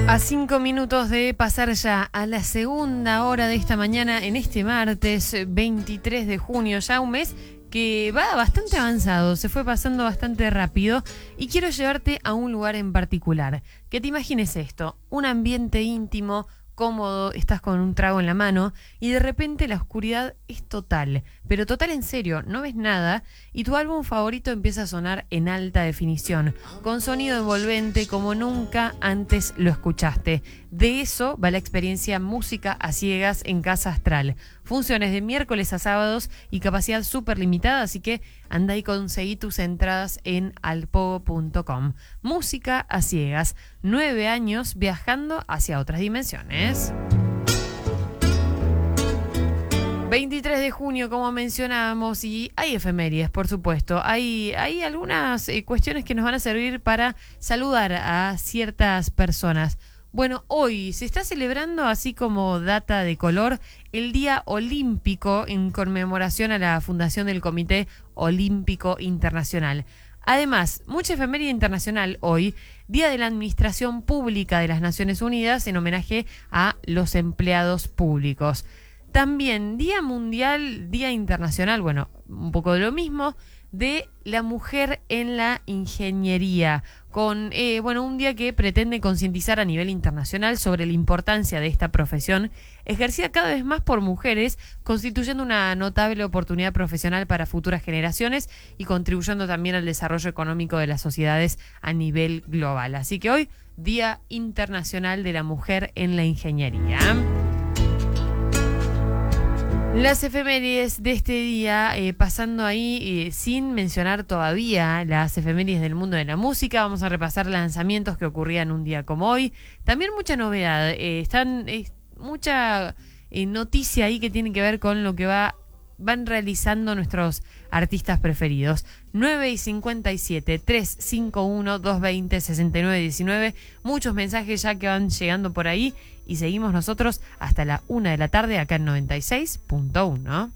A 5 minutos de pasar ya a la segunda hora de esta mañana, en este martes 23 de junio, ya un mes que va bastante avanzado, se fue pasando bastante rápido y quiero llevarte a un lugar en particular. Que te imagines esto, un ambiente íntimo, cómodo, estás con un trago en la mano y de repente la oscuridad es total, pero total en serio, no ves nada y tu álbum favorito empieza a sonar en alta definición, con sonido envolvente como nunca antes lo escuchaste. De eso va la experiencia Música a Ciegas en Casa Astral. Funciones de miércoles a sábados y capacidad súper limitada, así que anda y conseguí tus entradas en alpogo.com. Música a Ciegas, 9 años viajando hacia otras dimensiones. 23 de junio, como mencionábamos, y hay efemérides, por supuesto. Hay algunas cuestiones que nos van a servir para saludar a ciertas personas. Bueno, hoy se está celebrando, así como data de color, el Día Olímpico en conmemoración a la fundación del Comité Olímpico Internacional. Además, mucha efeméride internacional hoy, Día de la Administración Pública de las Naciones Unidas en homenaje a los empleados públicos. También Día Mundial, Día Internacional, bueno, un poco de lo mismo, de la mujer en la ingeniería, con un día que pretende concientizar a nivel internacional sobre la importancia de esta profesión, ejercida cada vez más por mujeres, constituyendo una notable oportunidad profesional para futuras generaciones y contribuyendo también al desarrollo económico de las sociedades a nivel global. Así que hoy, Día Internacional de la Mujer en la Ingeniería. Las efemérides de este día, pasando ahí sin mencionar todavía las efemérides del mundo de la música, vamos a repasar lanzamientos que ocurrían un día como hoy. También mucha novedad, mucha noticia ahí que tiene que ver con lo que van realizando nuestros artistas preferidos. 9:57, 351-220-6919. Muchos mensajes ya que van llegando por ahí y seguimos nosotros hasta la 1 de la tarde acá en 96.1.